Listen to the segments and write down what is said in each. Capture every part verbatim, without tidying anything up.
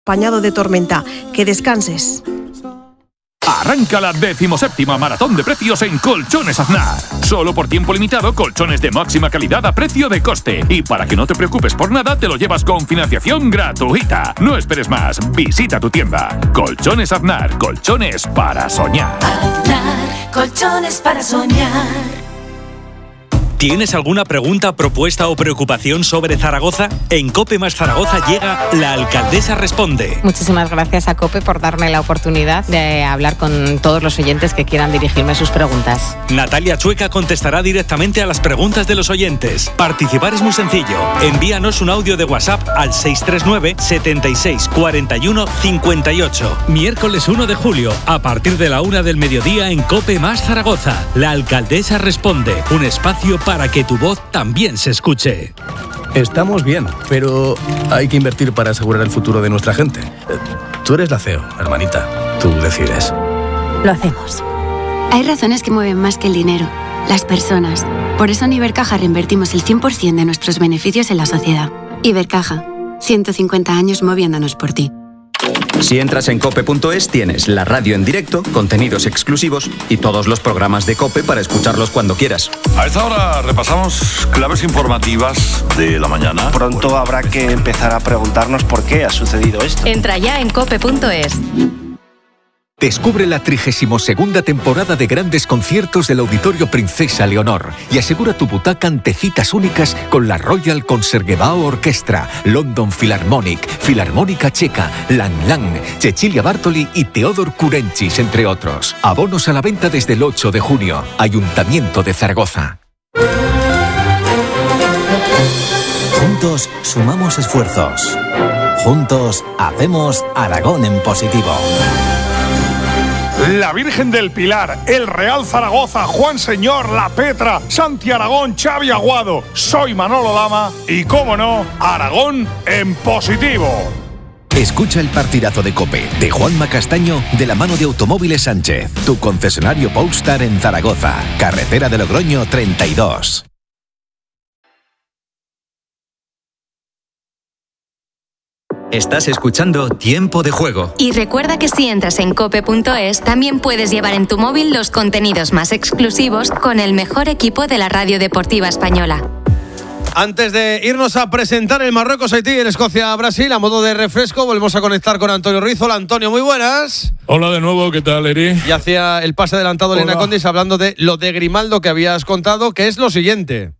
Pañado de tormenta. Que descanses. Arranca la decimoséptima maratón de precios en Colchones Aznar. Solo por tiempo limitado, colchones de máxima calidad a precio de coste. Y para que no te preocupes por nada, te lo llevas con financiación gratuita. No esperes más, visita tu tienda. Colchones Aznar, colchones para soñar. Aznar, colchones para soñar. ¿Tienes alguna pregunta, propuesta o preocupación sobre Zaragoza? En COPE más Zaragoza llega La Alcaldesa Responde. Muchísimas gracias a COPE por darme la oportunidad de hablar con todos los oyentes que quieran dirigirme sus preguntas. Natalia Chueca contestará directamente a las preguntas de los oyentes. Participar es muy sencillo. Envíanos un audio de WhatsApp al seis tres nueve, setenta y seis, cuarenta y uno, cincuenta y ocho. Miércoles uno de julio, a partir de la una del mediodía en COPE más Zaragoza. La Alcaldesa Responde, un espacio para para que tu voz también se escuche. Estamos bien, pero hay que invertir para asegurar el futuro de nuestra gente. Tú eres la C E O, hermanita. Tú decides. Lo hacemos. Hay razones que mueven más que el dinero, las personas. Por eso en Ibercaja reinvertimos el cien por ciento de nuestros beneficios en la sociedad. Ibercaja, ciento cincuenta años moviéndonos por ti. Si entras en cope punto es tienes la radio en directo, contenidos exclusivos y todos los programas de COPE para escucharlos cuando quieras. A esta hora repasamos claves informativas de la mañana. Pronto habrá que empezar a preguntarnos por qué ha sucedido esto. Entra ya en cope punto es. Descubre la trigésima segunda temporada de grandes conciertos del Auditorio Princesa Leonor y asegura tu butaca ante citas únicas con la Royal Concertgebouw Orchestra, London Philharmonic, Filarmónica Checa, Lang Lang, Cecilia Bartoli y Teodor Kurenchis, entre otros. Abonos a la venta desde el ocho de junio. Ayuntamiento de Zaragoza. Juntos sumamos esfuerzos. Juntos hacemos Aragón en positivo. La Virgen del Pilar, el Real Zaragoza, Juan Señor, La Petra, Santi Aragón, Xavi Aguado. Soy Manolo Lama y, cómo no, Aragón en positivo. Escucha el partidazo de COPE de Juanma Castaño de la mano de Automóviles Sánchez, tu concesionario Polestar en Zaragoza, carretera de Logroño treinta y dos. Estás escuchando Tiempo de Juego. Y recuerda que si entras en cope punto es, también puedes llevar en tu móvil los contenidos más exclusivos con el mejor equipo de la radio deportiva española. Antes de irnos a presentar el Marruecos-Haití y el Escocia-Brasil, a modo de refresco, volvemos a conectar con Antonio Ruiz. Hola, Antonio, muy buenas. Hola de nuevo, ¿qué tal, Eri? Y hacía el pase adelantado Elena Condis hablando de lo de Grimaldo que habías contado, que es lo siguiente.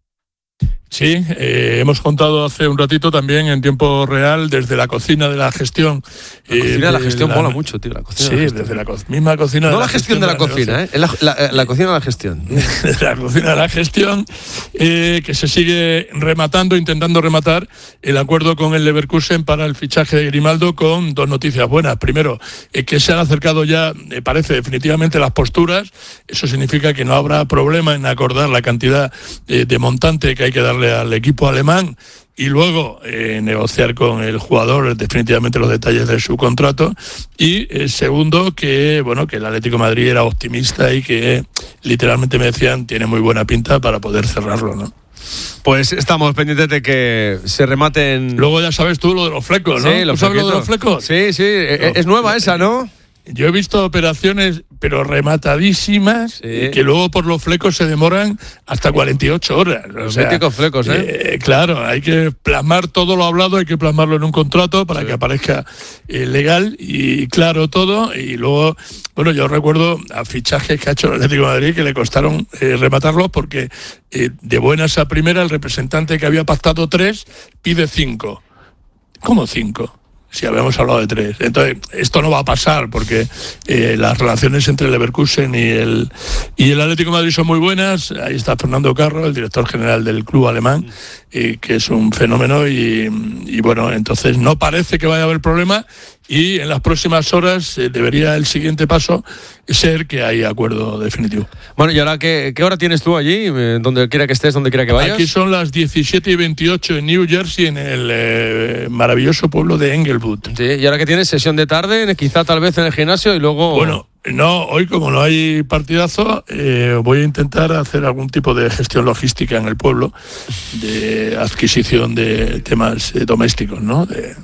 Sí, eh, hemos contado hace un ratito también en tiempo real desde la cocina de la gestión. La cocina eh, de la gestión la, mola mucho, tío. La cocina sí, de la desde la co- misma cocina no de la, la gestión. No la gestión de la, de la cocina, ¿eh? La, la, la cocina de la gestión. la cocina de la gestión, eh, que se sigue rematando, intentando rematar el acuerdo con el Leverkusen para el fichaje de Grimaldo, con dos noticias buenas. Primero, eh, que se han acercado ya, me parece, definitivamente las posturas. Eso significa que no habrá problema en acordar la cantidad eh, de montante que hay que darle al equipo alemán y luego eh, negociar con el jugador definitivamente los detalles de su contrato. Y eh, segundo, que bueno, que el Atlético de Madrid era optimista y que literalmente me decían tiene muy buena pinta para poder cerrarlo, ¿no? Pues estamos pendientes de que se rematen. Luego ya sabes tú lo de los flecos, ¿no? Sí, los ¿Sabes lo de los flecos? Sí, sí, no, es nueva esa, ¿no? Yo he visto operaciones, pero rematadísimas, sí, que luego por los flecos se demoran hasta cuarenta y ocho horas. Los míticos flecos, ¿eh? ¿eh? Claro, hay que plasmar todo lo hablado, hay que plasmarlo en un contrato para sí. que aparezca eh, legal y claro todo. Y luego, bueno, yo recuerdo a fichajes que ha hecho el Atlético de Madrid que le costaron eh, rematarlos porque eh, de buenas a primera el representante que había pactado tres pide cinco. ¿Cómo cinco? Si habíamos hablado de tres. Entonces, esto no va a pasar porque eh, las relaciones entre el Leverkusen y el, y el Atlético de Madrid son muy buenas. Ahí está Fernando Carro, el director general del club alemán, eh, que es un fenómeno y, y bueno, entonces no parece que vaya a haber problema y en las próximas horas eh, debería el siguiente paso ser que hay acuerdo definitivo. Bueno, ¿y ahora qué, qué hora tienes tú allí? Donde quiera que estés, donde quiera que vayas. Aquí son las diecisiete y veintiocho en New Jersey, en el eh, maravilloso pueblo de Englewood. Sí, ¿y ahora qué tienes? ¿Sesión de tarde? Quizá tal vez en el gimnasio y luego... Bueno, no, hoy como no hay partidazo, eh, voy a intentar hacer algún tipo de gestión logística en el pueblo, de adquisición de temas eh, domésticos, ¿no? De,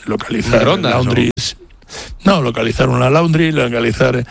localizar laundries. No, localizar una laundry, localizar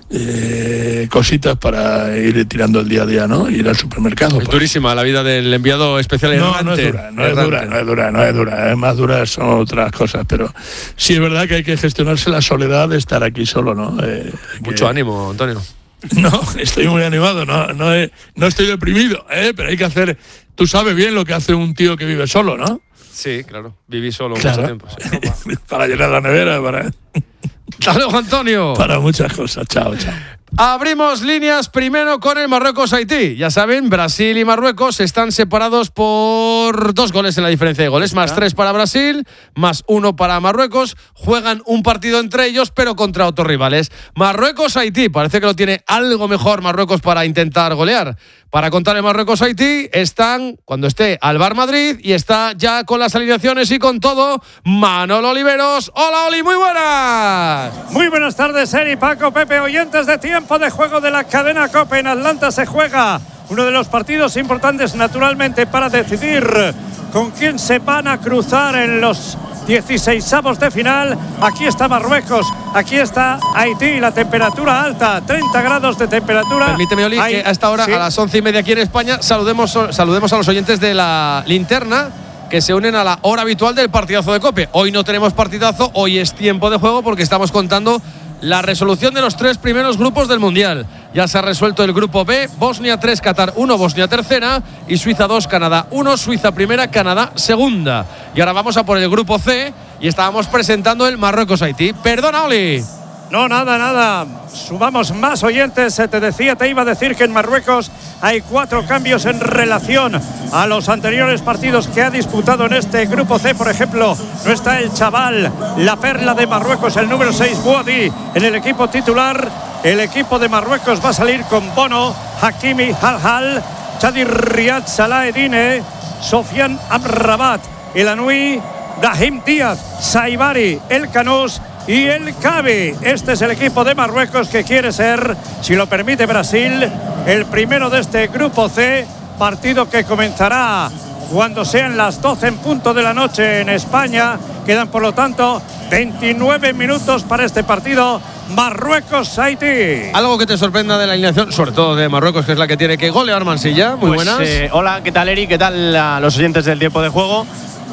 eh, cositas para ir tirando el día a día, ¿no? Ir al supermercado. Es pues. durísima la vida del enviado especial No, errante. no es dura, no es dura, no es dura, no es dura. Es más dura son otras cosas, pero sí es verdad que hay que gestionarse la soledad de estar aquí solo, ¿no? Eh, Mucho que... ánimo, Antonio. No, estoy muy animado, no, no, he, no estoy deprimido, ¿eh? Pero hay que hacer... Tú sabes bien lo que hace un tío que vive solo, ¿no? Sí, claro. Viví solo claro. mucho tiempo. Sí. Para llenar la nevera, para... Hasta luego, Antonio. Para muchas cosas. Chao, chao. Abrimos líneas primero con el Marruecos-Haití. Ya saben, Brasil y Marruecos están separados por dos goles en la diferencia de goles. Más tres para Brasil, más uno para Marruecos. Juegan un partido entre ellos, pero contra otros rivales. Marruecos-Haití. Parece que lo tiene algo mejor Marruecos para intentar golear. Para contar el Marruecos-Haití están, cuando esté, Alvar Madrid y está ya con las alineaciones y con todo, Manolo Oliveros. ¡Hola, Oli! ¡Muy buenas! Muy buenas tardes, Eri, Paco, Pepe, oyentes de Tiempo de Juego de la cadena COPE. En Atlanta se juega uno de los partidos importantes, naturalmente, para decidir con quién se van a cruzar en los dieciseisavos de final. Aquí está Marruecos, aquí está Haití, la temperatura alta, treinta grados de temperatura. Permíteme, Oli, Hay... que a esta hora, ¿sí? A las once y media aquí en España, saludemos, saludemos a los oyentes de la linterna que se unen a la hora habitual del partidazo de COPE. Hoy no tenemos partidazo, hoy es tiempo de juego porque estamos contando la resolución de los tres primeros grupos del Mundial. Ya se ha resuelto el grupo B, Bosnia tres, Qatar uno, Bosnia tercera y Suiza dos, Canadá uno, Suiza primera, Canadá segunda. Y ahora vamos a por el grupo C y estábamos presentando el Marruecos-Haití. Perdona, Oli. No, nada, nada. Sumamos más oyentes. Te decía, te iba a decir que en Marruecos hay cuatro cambios en relación a los anteriores partidos que ha disputado en este grupo C. Por ejemplo, no está el chaval, la perla de Marruecos, el número seis, Bouadi, en el equipo titular. El equipo de Marruecos va a salir con Bono, Hakimi, Halhal, Chadi Riyad, Salah Edine, Sofian Amrabat, El Anoui, Brahim Díaz, Saibari, El Canous y el Cabi. Este es el equipo de Marruecos que quiere ser, si lo permite Brasil, el primero de este grupo C. Partido que comenzará cuando sean las doce en punto de la noche en España. Quedan, por lo tanto, veintinueve minutos para este partido. Marruecos-Haití. Algo que te sorprenda de la alineación, sobre todo de Marruecos, que es la que tiene que golear Mansilla. Muy pues, buenas. Eh, hola, ¿qué tal, Eri? ¿Qué tal a los oyentes del Tiempo de Juego?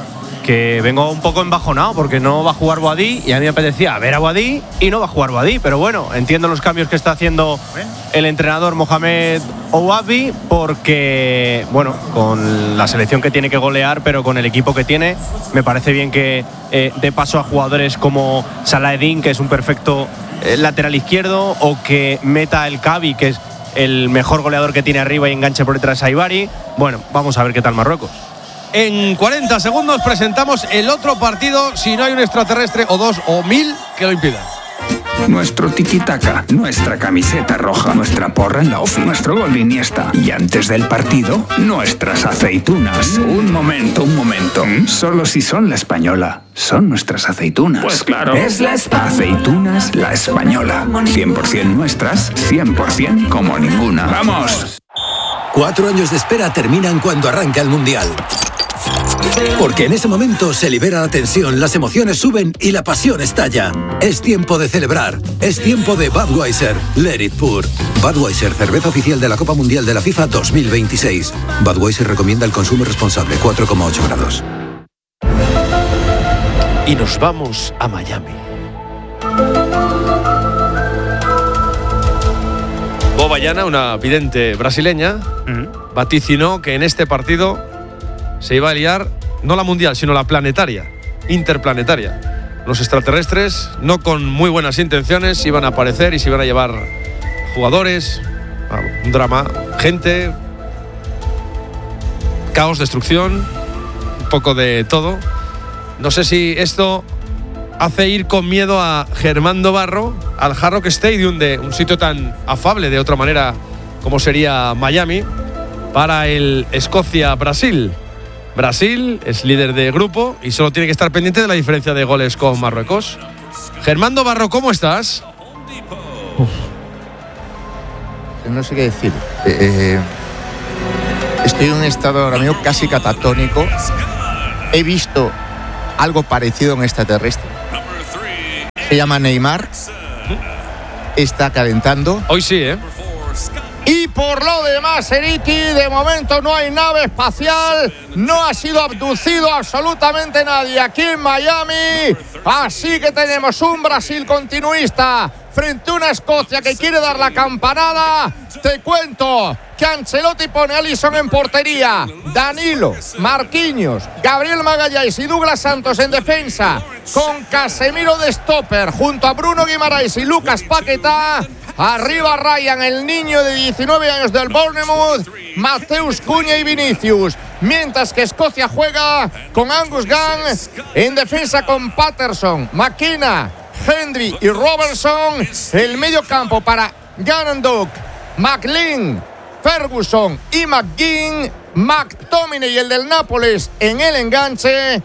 Que vengo un poco embajonado porque no va a jugar Bouadi y a mí me apetecía ver a Bouadi y no va a jugar Bouadi, pero bueno, entiendo los cambios que está haciendo el entrenador Mohamed Ouabi porque, bueno, con la selección que tiene que golear, pero con el equipo que tiene, me parece bien que eh, dé paso a jugadores como Salah Eddin, que es un perfecto eh, lateral izquierdo, o que meta el Cabi, que es el mejor goleador que tiene arriba y enganche por detrás a Ibari. Bueno, vamos a ver qué tal Marruecos. En cuarenta segundos presentamos el otro partido, si no hay un extraterrestre o dos o mil que lo impida. Nuestro tiki-taka, nuestra camiseta roja, nuestra porra en la ofi, nuestro gol de Iniesta. Y antes del partido, nuestras aceitunas. Un momento, un momento. Solo si son la española. Son nuestras aceitunas. Pues claro. Es la Espa- Aceitunas La Española. cien por ciento nuestras, cien por ciento como ninguna. ¡Vamos! Cuatro años de espera terminan cuando arranca el Mundial. Porque en ese momento se libera la tensión, las emociones suben y la pasión estalla. Es tiempo de celebrar. Es tiempo de Budweiser. Let it pour. Budweiser, cerveza oficial de la Copa Mundial de la FIFA dos mil veintiséis. Budweiser recomienda el consumo responsable, cuatro coma ocho grados. Y nos vamos a Miami. Boba Yana, una vidente brasileña, mm. vaticinó que en este partido se iba a liar no la mundial, sino la planetaria, interplanetaria. Los extraterrestres, no con muy buenas intenciones, iban a aparecer y se iban a llevar jugadores, un drama, gente, caos, destrucción, un poco de todo. No sé si esto hace ir con miedo a Germán Barro, al Hard Rock Stadium, de un sitio tan afable de otra manera como sería Miami, para el Escocia-Brasil. Brasil es líder de grupo y solo tiene que estar pendiente de la diferencia de goles con Marruecos. Germán Barro, ¿cómo estás? Uf. No sé qué decir. Eh, estoy en un estado ahora mismo casi catatónico. He visto algo parecido a un extraterrestre. Se llama Neymar. Está calentando. Hoy sí, ¿eh? Y por lo demás, Eriki, de momento no hay nave espacial, no ha sido abducido absolutamente nadie aquí en Miami, así que tenemos un Brasil continuista frente a una Escocia que quiere dar la campanada. Te cuento que Ancelotti pone a Alisson en portería, Danilo, Marquinhos, Gabriel Magalhães y Douglas Santos en defensa, con Casemiro de stopper junto a Bruno Guimaraes y Lucas Paquetá. Arriba Ryan, el niño de diecinueve años del Bournemouth, Mateus Cunha y Vinicius. Mientras que Escocia juega con Angus Gunn en defensa con Patterson, McKenna, Hendry y Robertson. El medio campo para Ganondorf, McLean, Ferguson y McGinn. McTominay, el del Nápoles, en el enganche.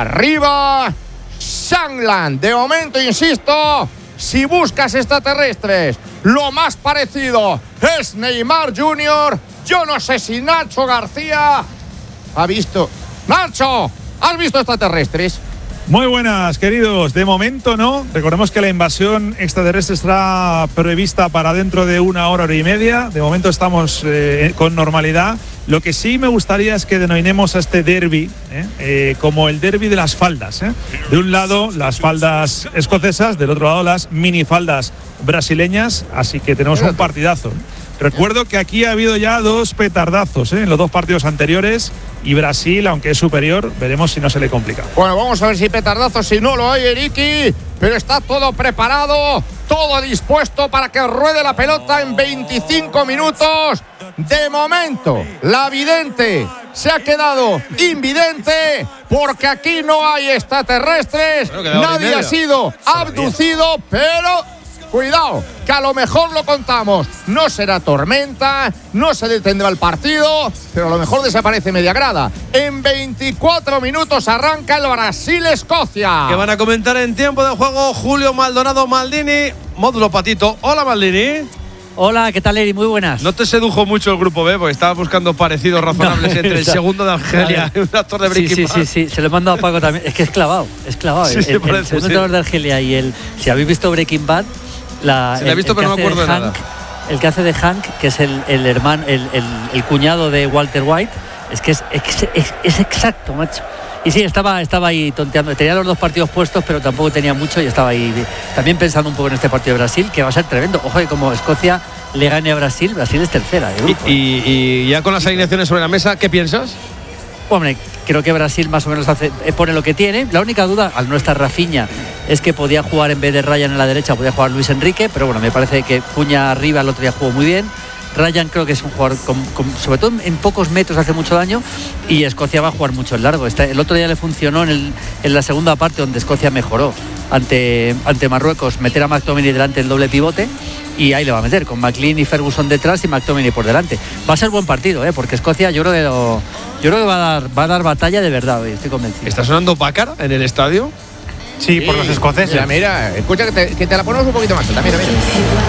Arriba Sandland. De momento, insisto, si buscas extraterrestres, lo más parecido es Neymar junior Yo no sé si Nacho García ha visto. ¡Nacho! ¿Has visto extraterrestres? Muy buenas, queridos. De momento no. Recordemos que la invasión extraterrestre estará prevista para dentro de una hora, hora y media. De momento estamos eh, con normalidad. Lo que sí me gustaría es que denominemos a este derbi ¿eh? Eh, como el derbi de las faldas. ¿eh? De un lado las faldas escocesas, del otro lado las minifaldas brasileñas. Así que tenemos un partidazo. Recuerdo que aquí ha habido ya dos petardazos ¿eh? en los dos partidos anteriores, y Brasil, aunque es superior, veremos si no se le complica. Bueno, vamos a ver si petardazos, si no lo hay, Eriki, pero está todo preparado, todo dispuesto para que ruede la pelota en veinticinco minutos. De momento, la vidente se ha quedado invidente porque aquí no hay extraterrestres, bueno, nadie ha sido abducido, pero cuidado, que a lo mejor lo contamos. No será tormenta, no se detendrá el partido, pero a lo mejor desaparece media grada. En veinticuatro minutos arranca el Brasil-Escocia. Que van a comentar en tiempo de juego Julio Maldonado Maldini, módulo Patito. Hola, Maldini. Hola, ¿qué tal, Eri? Muy buenas. ¿No te sedujo mucho el grupo B? Porque estaba buscando parecidos razonables no, entre el segundo de Argelia y un actor de Breaking sí, Bad. Sí, sí, sí, se lo he mandado a Paco también. Es que es clavado, es clavado. Sí, el, sí, el, parece, el segundo sí. actor de Argelia y el… Si habéis visto Breaking Bad… La, Se la he visto, el, pero el no me acuerdo de Hank, nada. El que hace de Hank, que es el, el hermano, el, el, el cuñado de Walter White, es que es, es, es, es exacto, macho. Y sí, estaba, estaba ahí tonteando. Tenía los dos partidos puestos, pero tampoco tenía mucho y estaba ahí también pensando un poco en este partido de Brasil, que va a ser tremendo. Ojo, que como Escocia le gane a Brasil, Brasil es tercera de grupo. Y, y, y ya con las alineaciones sobre la mesa, ¿qué piensas? Hombre, creo que Brasil más o menos hace, pone lo que tiene. La única duda, al no estar Rafinha, es que podía jugar en vez de Ryan en la derecha, podía jugar Luis Enrique, pero bueno, me parece que Cunha arriba el otro día jugó muy bien. Ryan creo que es un jugador, con, con, sobre todo en pocos metros, hace mucho daño, y Escocia va a jugar mucho en largo. Este, el otro día le funcionó en, el, en la segunda parte, donde Escocia mejoró ante, ante Marruecos, meter a McTominay delante del doble pivote, y ahí le va a meter, con McLean y Ferguson detrás y McTominay por delante. Va a ser buen partido, ¿eh? Porque Escocia yo creo que, lo, yo creo que va, a dar, va a dar batalla de verdad, hoy, estoy convencido. ¿Está sonando Bácar en el estadio? Sí, sí, por los escoceses. Mira, mira, escucha que te, que te la ponemos un poquito más alta, mira, mira.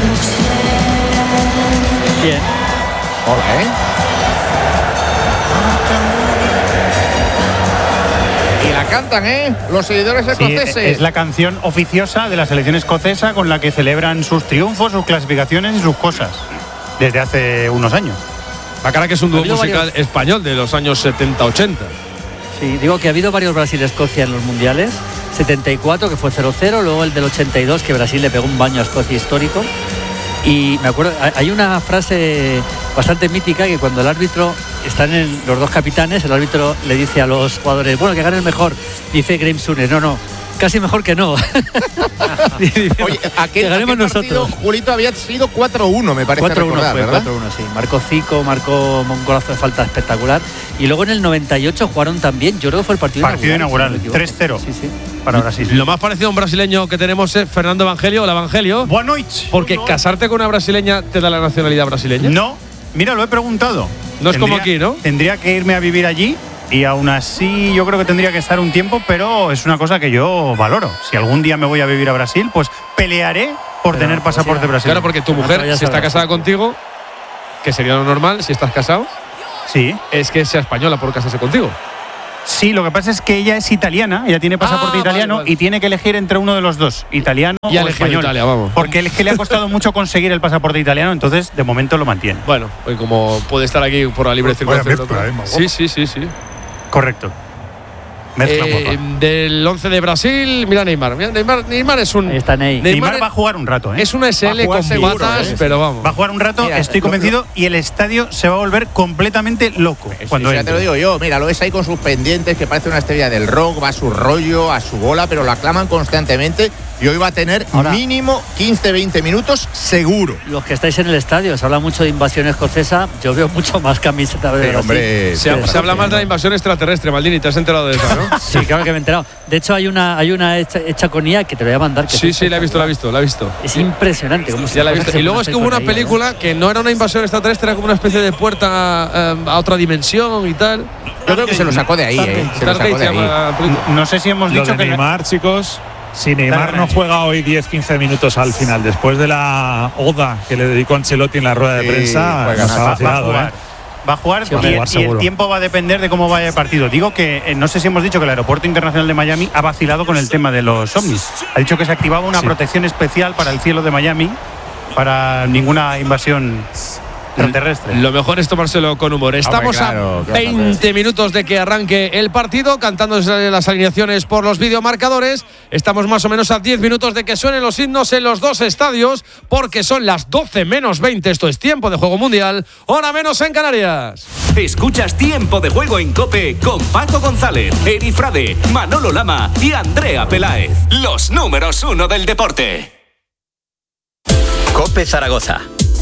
Bien. Hola, ¿eh? Y la cantan, ¿eh? Los seguidores escoceses. Sí, es la canción oficiosa de la selección escocesa con la que celebran sus triunfos, sus clasificaciones y sus cosas desde hace unos años. Bácara, que es un dúo musical varios... español de los años setenta ochenta. Sí, digo que ha habido varios Brasil-Escocia en los mundiales. setenta y cuatro, que fue cero cero, luego el del ochenta y dos, que Brasil le pegó un baño a Escocia histórico. Y me acuerdo, hay una frase bastante mítica, que cuando el árbitro, están en los dos capitanes, el árbitro le dice a los jugadores, bueno, que gane el mejor, dice Graeme Souness, no, no, casi mejor que no. Oye, aquel, que ganemos aquel partido, nosotros. Julito, había sido cuatro uno, me parece cuatro uno recordar, fue, ¿verdad? cuatro uno, sí. Marcó Zico, marcó un golazo de falta espectacular. Y luego en el noventa y ocho jugaron también, yo creo que fue el partido, partido inaugural. inaugural tres cero. Sí, sí. Para Brasil. Lo más parecido a un brasileño que tenemos es Fernando Evangelio. Hola, Evangelio. Boa noite. Porque casarte con una brasileña te da la nacionalidad brasileña. No, mira, lo he preguntado. No es tendría, como aquí, ¿no? Tendría que irme a vivir allí y aún así yo creo que tendría que estar un tiempo, pero es una cosa que yo valoro. Si algún día me voy a vivir a Brasil, pues pelearé por pero, tener pasaporte sí, brasileño. Claro, porque tu mujer, si está casada contigo, que sería lo normal, si estás casado, sí, es que sea española por casarse contigo. Sí, lo que pasa es que ella es italiana, ella tiene pasaporte Ah, italiano vale, vale. y tiene que elegir entre uno de los dos, italiano Y ha o elegido español. Italia, vamos. Porque es que le ha costado mucho conseguir el pasaporte italiano, entonces de momento lo mantiene. Bueno, y como puede estar aquí por la libre Vaya circulación. mezcla, local. ¿eh? Sí, sí, sí, sí. Correcto. Mezcla Eh, guapa. del once de Brasil, mira Neymar. Mira, Neymar, Neymar es un. está Ney. Neymar, va a jugar un rato, ¿eh? Es una S L con patas, pero vamos. Va a jugar un rato, Mira, estoy lo- convencido, y el estadio se va a volver completamente loco cuando Eso ya entre. te lo digo yo, mira, lo ves ahí con sus pendientes, que parece una estrella del rock, va a su rollo, a su bola, pero lo aclaman constantemente y hoy va a tener Ahora- mínimo quince veinte minutos seguro. Los que estáis en el estadio, se habla mucho de invasión escocesa, yo veo mucho más camiseta de Pero, Brasil. hombre, Se, ha- se habla más de la invasión extraterrestre, Maldini, te has enterado de eso, ¿no? Sí, claro que me he enterado. De hecho, hay una, hay una hecha, hecha con I A que te lo voy a mandar. Que Sí, es sí, la he visto, la he visto, la he visto. Es impresionante. Cómo Ya la he cosas visto. se Y luego pueden es que hacer hubo con una la I A, película que no era una invasión extraterrestre, era como una especie de puerta eh, a otra dimensión y tal. Yo creo que se lo sacó de ahí, ¿eh? Se lo Stargate sacó de se llama ahí. la película. No sé si hemos Lo dicho de que Neymar, chicos, si Neymar no juega hoy diez quince minutos al final, después de la oda que le dedicó Ancelotti en la rueda de Sí, prensa, juega, nos ha va, va a vacilado, jugar. ¿eh? Va a jugar, Sí, va a y, jugar y el seguro. tiempo va a depender de cómo vaya el partido. Digo que eh, no sé si hemos dicho que el Aeropuerto Internacional de Miami ha vacilado con el tema de los ovnis. Ha dicho que se activaba una Sí. protección especial para el cielo de Miami para ninguna invasión extraterrestre. Lo mejor es tomárselo con humor. Estamos claro, a ¿qué vas a hacer? veinte minutos de que arranque el partido, cantándose las alineaciones por los videomarcadores. Estamos más o menos a diez minutos de que suenen los himnos en los dos estadios, porque son las doce menos veinte. Esto es tiempo de juego mundial, hora menos en Canarias. Escuchas Tiempo de Juego en COPE con Paco González, Eri Frade, Manolo Lama y Andrea Peláez. Los números uno del deporte. COPE Zaragoza.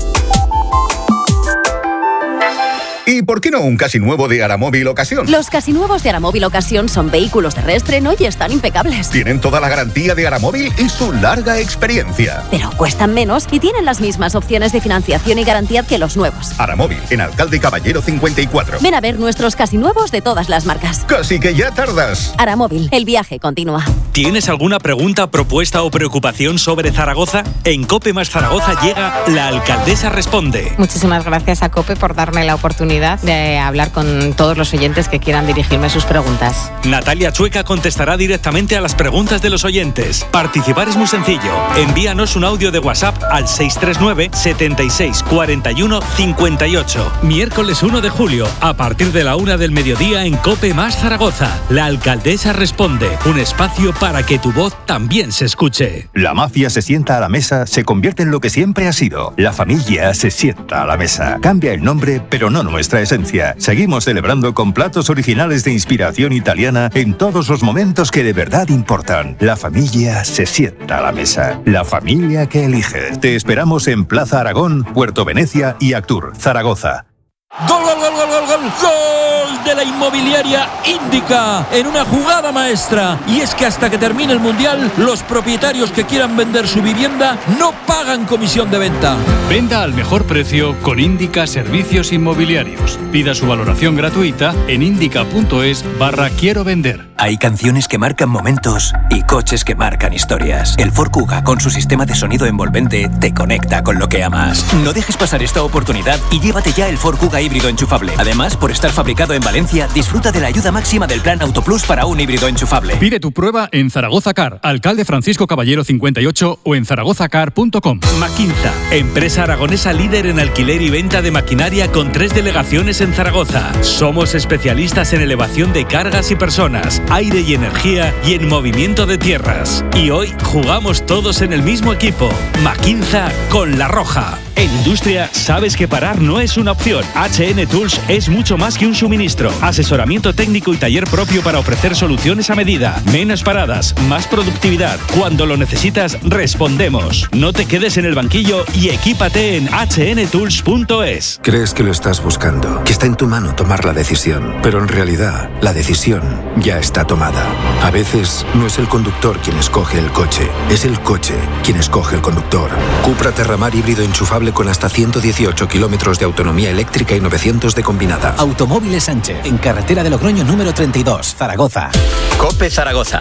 ¿Y por qué no un casi nuevo de Aramóvil Ocasión? Los casi nuevos de Aramóvil Ocasión son vehículos de reestreno y están impecables. Tienen toda la garantía de Aramóvil y su larga experiencia. Pero cuestan menos y tienen las mismas opciones de financiación y garantía que los nuevos. Aramóvil, en Alcalde Caballero cincuenta y cuatro. Ven a ver nuestros casi nuevos de todas las marcas. Casi que ya tardas. Aramóvil, el viaje continúa. ¿Tienes alguna pregunta, propuesta o preocupación sobre Zaragoza? En COPE más Zaragoza llega La Alcaldesa Responde. Muchísimas gracias a COPE por darme la oportunidad de hablar con todos los oyentes que quieran dirigirme sus preguntas. Natalia Chueca contestará directamente a las preguntas de los oyentes. Participar es muy sencillo. Envíanos un audio de WhatsApp al seis tres nueve, setenta y seis, cuarenta y uno, cincuenta y ocho. Miércoles uno de julio, a partir de la una del mediodía en COPE más Zaragoza. La Alcaldesa Responde, un espacio para que tu voz también se escuche. La mafia se sienta a la mesa, se convierte en lo que siempre ha sido. La familia se sienta a la mesa. Cambia el nombre, pero no nuestra esencia. Seguimos celebrando con platos originales de inspiración italiana en todos los momentos que de verdad importan. La familia se sienta a la mesa. La familia que elige. Te esperamos en Plaza Aragón, Puerto Venecia y Actur, Zaragoza. Gol, gol, gol, gol, gol, gol, gol de la inmobiliaria Índica en una jugada maestra. Y es que hasta que termine el Mundial, los propietarios que quieran vender su vivienda no pagan comisión de venta. Venda al mejor precio con Índica Servicios Inmobiliarios. Pida su valoración gratuita en indica.es barra quiero vender. Hay canciones que marcan momentos y coches que marcan historias. El Ford Kuga, con su sistema de sonido envolvente, te conecta con lo que amas. No dejes pasar esta oportunidad y llévate ya el Ford Kuga híbrido enchufable. Además, por estar fabricado en Valencia, disfruta de la ayuda máxima del plan Autoplus para un híbrido enchufable. Pide tu prueba en Zaragoza Car, Alcalde Francisco Caballero cincuenta y ocho o en zaragoza car punto com. Maquinza, empresa aragonesa líder en alquiler y venta de maquinaria con tres delegaciones en Zaragoza. Somos especialistas en elevación de cargas y personas, aire y energía y en movimiento de tierras. Y hoy jugamos todos en el mismo equipo. Maquinza con La Roja. En industria, sabes que parar no es una opción. H N Tools es mucho más que un suministro. Asesoramiento técnico y taller propio para ofrecer soluciones a medida. Menos paradas, más productividad. Cuando lo necesitas, respondemos. No te quedes en el banquillo y equípate en h n tools punto es. Crees que lo estás buscando, que está en tu mano tomar la decisión, pero en realidad la decisión ya está tomada. A veces no es el conductor quien escoge el coche, es el coche quien escoge el conductor. Cupra Terramar híbrido enchufable con hasta ciento dieciocho kilómetros de autonomía eléctrica y novecientos de combinada. Automóviles Sánchez, en carretera de Logroño número treinta y dos, Zaragoza. COPE Zaragoza.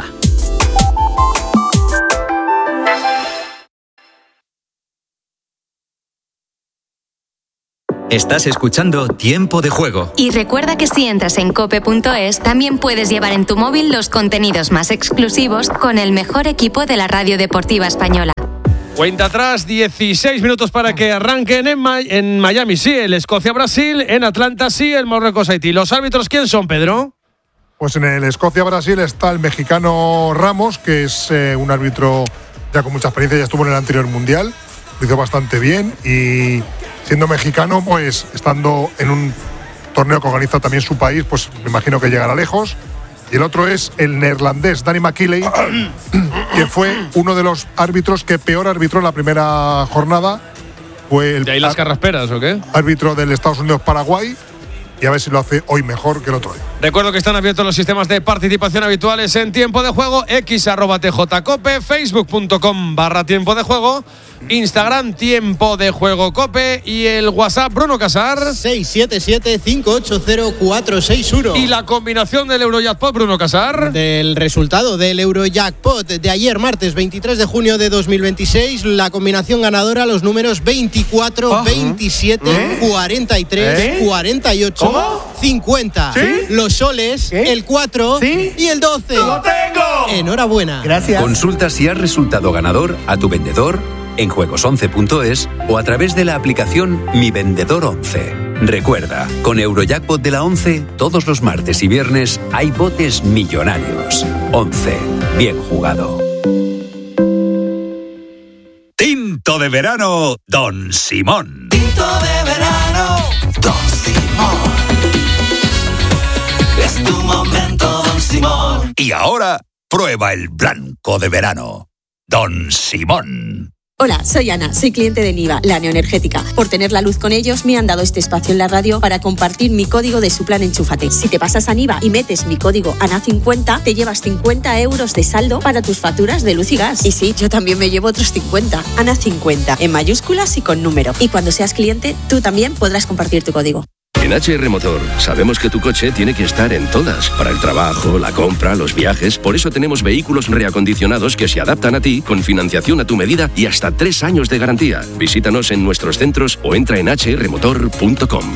Estás escuchando Tiempo de Juego. Y recuerda que si entras en cope punto es, también puedes llevar en tu móvil los contenidos más exclusivos con el mejor equipo de la radio deportiva española. Cuenta atrás, dieciséis minutos para que arranquen en, Ma- en Miami, sí, el Escocia-Brasil, en Atlanta, sí, el Marruecos-Haití. ¿Los árbitros quién son, Pedro? Pues en el Escocia-Brasil está el mexicano Ramos, que es eh, un árbitro ya con mucha experiencia, ya estuvo en el anterior Mundial, lo hizo bastante bien y siendo mexicano, pues estando en un torneo que organiza también su país, pues me imagino que llegará lejos. Y el otro es el neerlandés Danny McKinley, que fue uno de los árbitros que peor arbitró en la primera jornada. Fue el ¿De ahí las carrasperas o qué? árbitro del Estados Unidos-Paraguay. Y a ver si lo hace hoy mejor que el otro día. Recuerdo que están abiertos los sistemas de participación habituales en Tiempo de Juego, x arroba tjcope, facebook punto com barra Tiempo de Juego, Instagram Tiempo de Juego Cope y el WhatsApp Bruno Casar seis siete siete, cinco ocho cero, cuatro seis uno. Y la combinación del Eurojackpot, Bruno Casar. Del resultado del Eurojackpot de ayer, martes veintitrés de junio de dos mil veintiséis, la combinación ganadora, los números veinticuatro, veintisiete, ¿Eh? cuarenta y tres, ¿Eh? cuarenta y ocho, ¿Cómo? cincuenta. ¿Sí? Los soles, ¿Eh? el cuatro ¿Sí? y el doce. ¡Lo tengo! Enhorabuena. Gracias. Consulta si has resultado ganador a tu vendedor en juegos once punto es o a través de la aplicación Mi Vendedor once. Recuerda, con Eurojackpot de la once, todos los martes y viernes hay botes millonarios. once. Bien jugado. Tinto de verano, Don Simón. Tinto de verano, Don Simón. Es tu momento, Don Simón. Y ahora, prueba el blanco de verano, Don Simón. Hola, soy Ana, soy cliente de Niva, la neoenergética. Por tener la luz con ellos, me han dado este espacio en la radio para compartir mi código de su plan Enchúfate. Si te pasas a Niva y metes mi código A N A cincuenta, te llevas cincuenta euros de saldo para tus facturas de luz y gas. Y sí, yo también me llevo otros cincuenta. A N A cincuenta, en mayúsculas y con número. Y cuando seas cliente, tú también podrás compartir tu código. En H R Motor sabemos que tu coche tiene que estar en todas, para el trabajo, la compra, los viajes. Por eso tenemos vehículos reacondicionados que se adaptan a ti, con financiación a tu medida y hasta tres años de garantía. Visítanos en nuestros centros o entra en h r motor punto com.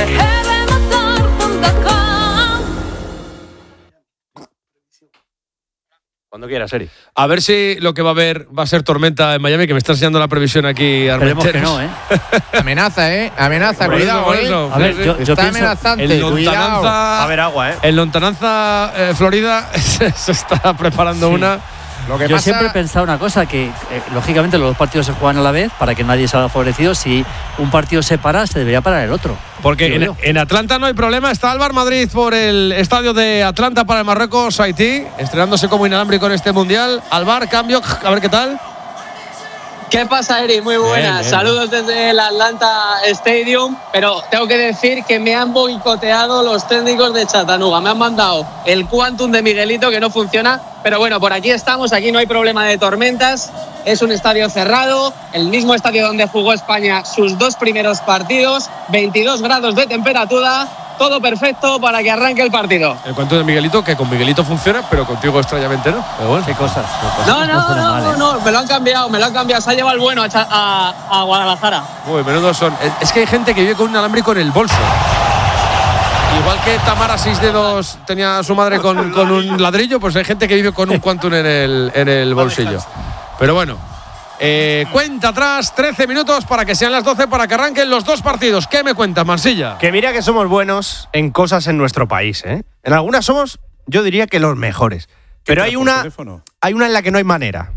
Cuando quieras, Eri. A ver si lo que va a haber va a ser tormenta en Miami, que me está enseñando la previsión aquí. Esperemos que no, ¿eh? Amenaza, ¿eh? Amenaza, Por cuidado, eso, por ¿eh? eso. A ver, yo, yo Está pienso, amenazante, En cuidado. Lontananza, Va a haber agua, ¿eh? En Lontananza, eh, Florida, se está preparando Sí. una. Lo que yo pasa... siempre he pensado una cosa, que eh, lógicamente los dos partidos se juegan a la vez para que nadie salga favorecido. Si un partido se para, se debería parar el otro. Porque en, en Atlanta no hay problema. Está Álvaro Madrid por el estadio de Atlanta para el Marruecos-Haití, estrenándose como inalámbrico en este mundial. Álvaro, cambio, a ver qué tal. ¿Qué pasa, Eri? Muy buenas. Bien, bien. Saludos desde el Atlanta Stadium. Pero tengo que decir que me han boicoteado los técnicos de Chattanooga. Me han mandado el Quantum de Miguelito, que no funciona. Pero bueno, por aquí estamos. Aquí no hay problema de tormentas. Es un estadio cerrado. El mismo estadio donde jugó España sus dos primeros partidos. veintidós grados de temperatura. Todo perfecto para que arranque el partido. El cuento de Miguelito, que con Miguelito funciona, pero contigo extrañamente no. Pero bueno. ¿Qué cosas? ¿Qué cosas? No, no, no, no, mal, ¿eh? no, me lo han cambiado, me lo han cambiado. Se ha llevado el bueno a, Cha- a, a Guadalajara. Uy, menudos son. Es que hay gente que vive con un alámbrico en el bolso. Igual que Tamara Seis Dedos tenía a su madre con, con un ladrillo, pues hay gente que vive con un Quantum en el, en el bolsillo. Pero bueno. Eh, cuenta atrás, trece minutos para que sean las doce, para que arranquen los dos partidos. ¿Qué me cuentas, Marsilla? Que mira que somos buenos en cosas en nuestro país, ¿eh? En algunas somos, yo diría que los mejores. Pero hay una, hay una en la que no hay manera.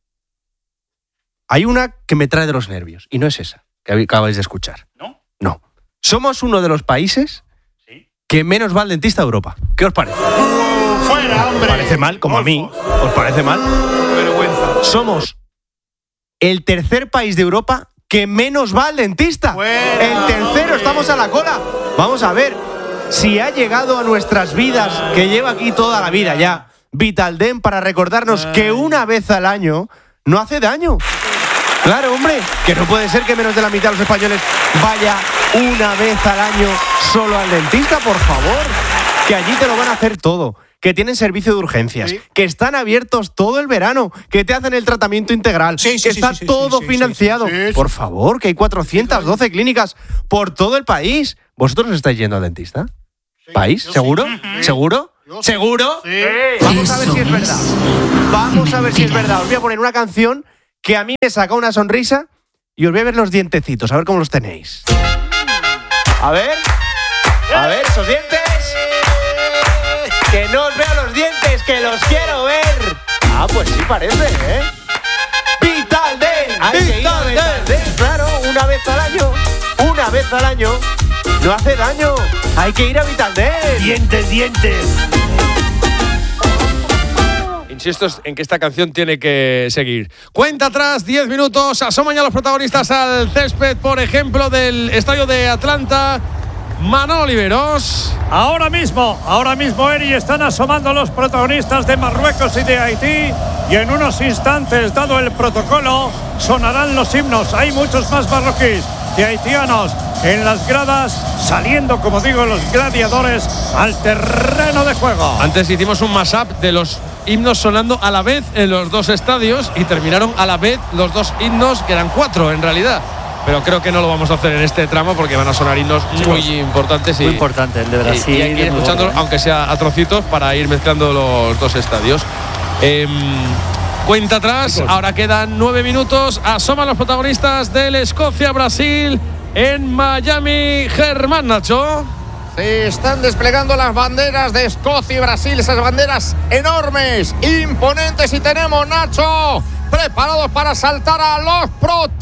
Hay una que me trae de los nervios, y no es esa que acabáis de escuchar. ¿No? No. Somos uno de los países que menos va al dentista de Europa. ¿Qué os parece? ¡Fuera, hombre! ¿Os parece mal, como a mí? ¿Os parece mal? Vergüenza. Somos el tercer país de Europa que menos va al dentista. Fuera, el tercero, estamos a la cola. Vamos a ver si ha llegado a nuestras vidas, que lleva aquí toda la vida ya, Vitaldent, para recordarnos Ay. que una vez al año no hace daño. Claro, hombre, que no puede ser que menos de la mitad de los españoles vaya una vez al año solo al dentista, por favor. Que allí te lo van a hacer todo. que tienen servicio de urgencias, sí. que están abiertos todo el verano, que te hacen el tratamiento integral, sí, sí, que sí, está sí, todo sí, financiado. Sí, sí, sí. Por favor, que hay cuatrocientas doce clínicas por todo el país. ¿Vosotros estáis yendo al dentista? Sí, ¿País? ¿Seguro? Sí. ¿Seguro? Yo ¿Seguro? Sí. Vamos a ver si es verdad. Vamos a ver si es verdad. Os voy a poner una canción que a mí me saca una sonrisa y os voy a ver los dientecitos, a ver cómo los tenéis. A ver. A ver, esos dientes. Que no os veo los dientes, que los quiero ver. Ah, pues sí parece, ¿eh? Vital Dent. Hay que ir a Vital Dent, claro, una vez al año. Una vez al año. No hace daño. Hay que ir a Vital Dent. Dientes, dientes. Insisto en que esta canción tiene que seguir. Cuenta atrás, diez minutos. Asoman ya los protagonistas al césped, por ejemplo, del estadio de Atlanta. Manolo Oliveros. Ahora mismo, ahora mismo, Eri, están asomando los protagonistas de Marruecos y de Haití. Y en unos instantes, dado el protocolo, sonarán los himnos. Hay muchos más marroquíes y haitianos en las gradas, saliendo, como digo, los gladiadores al terreno de juego. Antes hicimos un mashup de los himnos sonando a la vez en los dos estadios y terminaron a la vez los dos himnos, que eran cuatro en realidad. Pero creo que no lo vamos a hacer en este tramo porque van a sonar himnos muy importantes. Y, muy importante, el de Brasil. Y hay que ir escuchando, aunque sea a trocitos, para ir mezclando los dos estadios. Eh, cuenta atrás, chicos. Ahora quedan nueve minutos. Asoman los protagonistas del Escocia-Brasil en Miami. Germán, Nacho. Se están desplegando las banderas de Escocia y Brasil, esas banderas enormes, imponentes, y tenemos, Nacho, preparados para saltar a los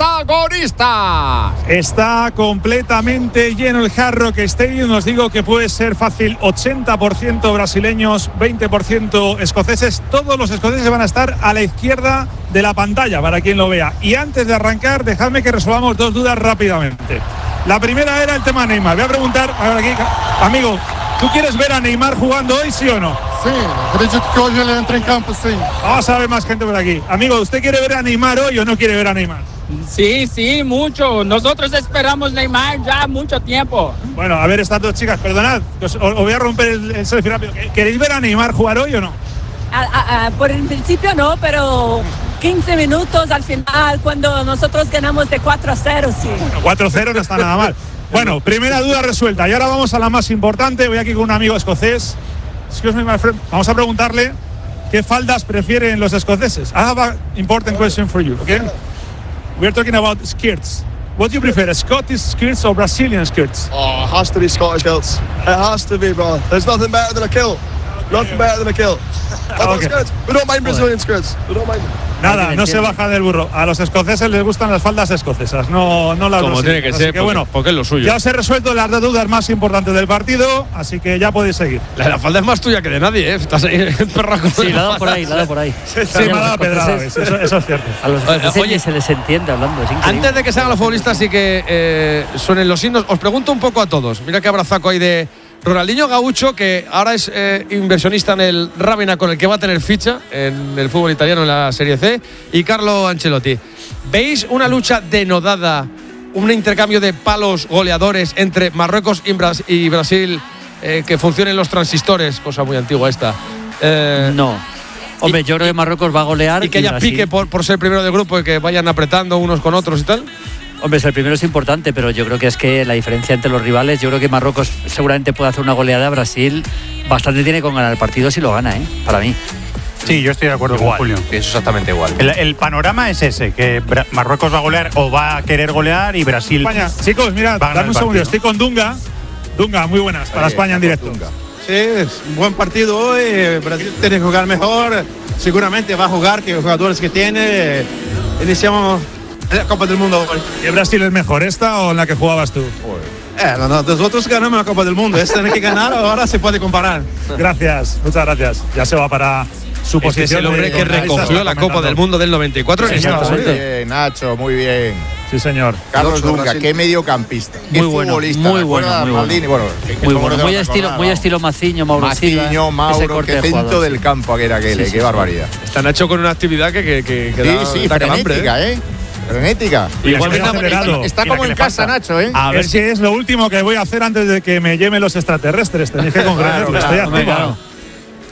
protagonistas. Está completamente lleno el Hard Rock Stadium. Os digo que puede ser fácil ochenta por ciento brasileños, veinte por ciento escoceses. Todos los escoceses van a estar a la izquierda de la pantalla para quien lo vea. Y antes de arrancar, dejadme que resolvamos dos dudas rápidamente. La primera era el tema Neymar. Voy a preguntar, a ver aquí, amigo, ¿tú quieres ver a Neymar jugando hoy, sí o no? Sí, acredito que hoy él entra en campo, sí. Vamos a ver más gente por aquí. Amigo, ¿usted quiere ver a Neymar hoy o no quiere ver a Neymar? Sí, sí, mucho. Nosotros esperamos Neymar ya mucho tiempo. Bueno, a ver, estas dos chicas, perdonad, os, os voy a romper el, el selfie rápido. ¿Queréis ver a Neymar jugar hoy o no? A, a, a, por el principio no, pero quince minutos al final, cuando nosotros ganamos de cuatro a cero, sí. Bueno, cuatro a cero no está nada mal. Bueno, primera duda resuelta. Y ahora vamos a la más importante. Voy aquí con un amigo escocés. Excuse me, my friend. Vamos a preguntarle qué faldas prefieren los escoceses. I have an important question for you, okay? We are talking about skirts. What do you prefer, Scottish skirts or Brazilian skirts? Oh, it has to be Scottish kilts. It has to be, bro. There's nothing better than a kilt. Nothing better than a kilt. Okay. We don't mind Brazilian skirts. We don't mind them. Nada, no se baja del burro. A los escoceses les gustan las faldas escocesas, no, no las Como tiene que ser, que, porque, bueno, porque es lo suyo. Ya os he resuelto las dos dudas más importantes del partido, así que ya podéis seguir. La, la falda es más tuya que de nadie, ¿eh? Estás ahí en perraco. Sí, la da por ahí, la da por ahí. Sí, sí, me ha dado pedrada, eso, eso es cierto. A los escoceses Oye, se les entiende hablando, es increíble. Antes de que se hagan los futbolistas y que eh, suenen los himnos, os pregunto un poco a todos. Mira qué abrazaco hay de Ronaldinho Gaucho, que ahora es eh, inversionista en el Ravenna, con el que va a tener ficha en el fútbol italiano en la Serie C, y Carlo Ancelotti. ¿Veis una lucha denodada, un intercambio de palos goleadores entre Marruecos y, Bras- y Brasil, eh, que funcionen los transistores, cosa muy antigua esta? Eh, no. Hombre, y, yo creo que Marruecos va a golear. Y que haya Brasil. pique por, por ser primero del grupo y que vayan apretando unos con otros y tal. Hombre, el primero es importante, pero yo creo que es que la diferencia entre los rivales, yo creo que Marruecos seguramente puede hacer una goleada. Brasil bastante tiene con ganar el partido si lo gana, ¿eh? Para mí. Sí, yo estoy de acuerdo igual, con Julio. Pienso exactamente igual. El, el panorama es ese, que Bra- Marruecos va a golear o va a querer golear y Brasil… España. Chicos, mirad, dame un segundo, estoy con Dunga. Dunga, muy buenas, para Ahí, España en directo. Dunga. Sí, es un buen partido hoy. Brasil tiene que jugar mejor. Seguramente va a jugar que los jugadores que tiene. Iniciamos la Copa del Mundo hoy. ¿Qué Brasil es mejor, esta o la que jugabas tú? Eh, no, no, nosotros ganamos la Copa del Mundo. Esta tiene que ganar, ahora se puede comparar. Gracias, muchas gracias. Ya se va para su posición. Es, es el hombre que recogió la Copa del Mundo del noventa y cuatro en Estados Unidos. Muy bien, Nacho, muy bien. Sí, señor. Carlos Dunga, qué mediocampista. Muy bueno, futbolista. muy bueno, muy bueno. Maldini, bueno, muy bueno. Muy estilo, muy estilo Maciño, Mauro Silva. Maciño, Mauro, qué centro del campo aquel, aquel, sí, sí, qué sí, barbaridad. Está Nacho con una actividad que, que, que, que sí, da, sí, da frenética, hambre, ¿eh? Frenética. Igual está, está, está como en casa, falta. Nacho, ¿eh? A ver es si que es lo último que voy a hacer antes de que me lleven los extraterrestres. Tenéis que comprender, claro, estoy claro, activo.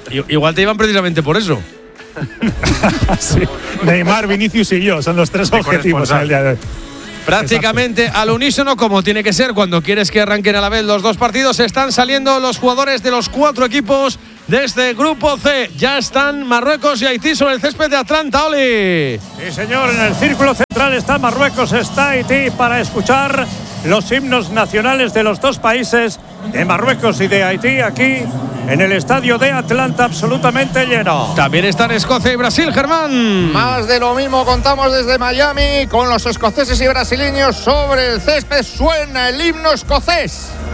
Igual te iban precisamente por eso. Sí. Neymar, Vinicius y yo son los tres objetivos en el día de hoy. Prácticamente Exacto. al unísono, como tiene que ser cuando quieres que arranquen a la vez los dos partidos. Están saliendo los jugadores de los cuatro equipos de este grupo C. Ya están Marruecos y Haití sobre el césped de Atlanta. ¡Oli! Sí, señor, en el círculo central está Marruecos, está Haití para escuchar los himnos nacionales de los dos países, de Marruecos y de Haití, aquí en el estadio de Atlanta, absolutamente lleno. También están Escocia y Brasil, Germán. Más de lo mismo contamos desde Miami con los escoceses y brasileños sobre el césped. Suena el himno escocés.